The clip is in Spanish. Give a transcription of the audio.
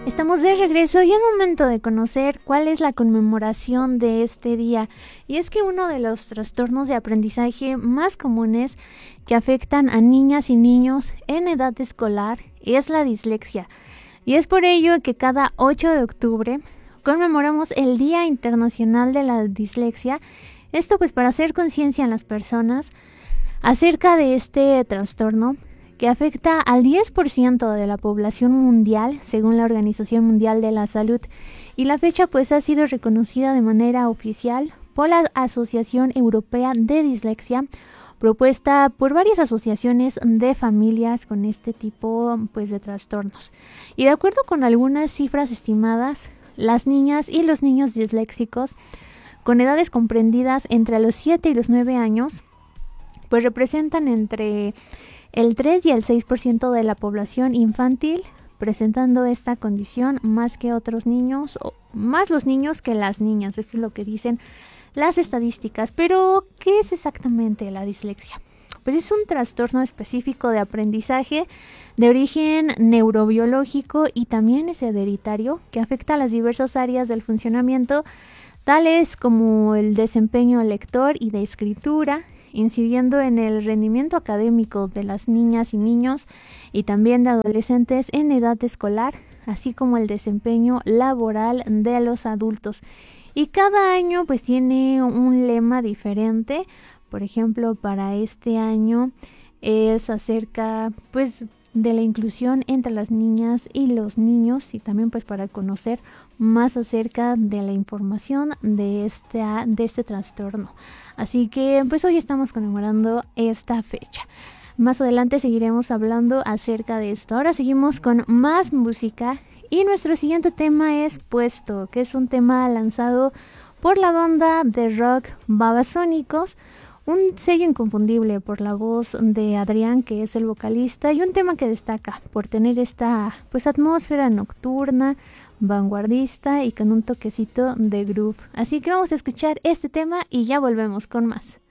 Estamos de regreso y es momento de conocer cuál es la conmemoración de este día. Y es que uno de los trastornos de aprendizaje más comunes que afectan a niñas y niños en edad escolar es la dislexia. Y es por ello que cada 8 de octubre conmemoramos el Día Internacional de la Dislexia. Esto pues para hacer conciencia en las personas acerca de este trastorno que afecta al 10% de la población mundial, según la Organización Mundial de la Salud, y la fecha pues ha sido reconocida de manera oficial por la Asociación Europea de Dislexia, propuesta por varias asociaciones de familias con este tipo pues de trastornos. Y de acuerdo con algunas cifras estimadas, las niñas y los niños disléxicos con edades comprendidas entre los 7 y los 9 años pues representan entre el 3 y el 6% de la población infantil, presentando esta condición más que otros niños, o más los niños que las niñas. Esto es lo que dicen las estadísticas. Pero, ¿qué es exactamente la dislexia? Pues es un trastorno específico de aprendizaje de origen neurobiológico y también es hereditario que afecta a las diversas áreas del funcionamiento, tales como el desempeño lector y de escritura, incidiendo en el rendimiento académico de las niñas y niños y también de adolescentes en edad escolar, así como el desempeño laboral de los adultos. Y cada año pues tiene un lema diferente. Por ejemplo, para este año es acerca pues de la inclusión entre las niñas y los niños, y también pues para conocer más acerca de la información de este trastorno. Así que pues hoy estamos conmemorando esta fecha. Más adelante seguiremos hablando acerca de esto. Ahora seguimos con más música y nuestro siguiente tema es Puesto, que es un tema lanzado por la banda de rock Babasónicos, un sello inconfundible por la voz de Adrián, que es el vocalista, y un tema que destaca por tener esta pues atmósfera nocturna, vanguardista y con un toquecito de groove. Así que vamos a escuchar este tema y ya volvemos con más.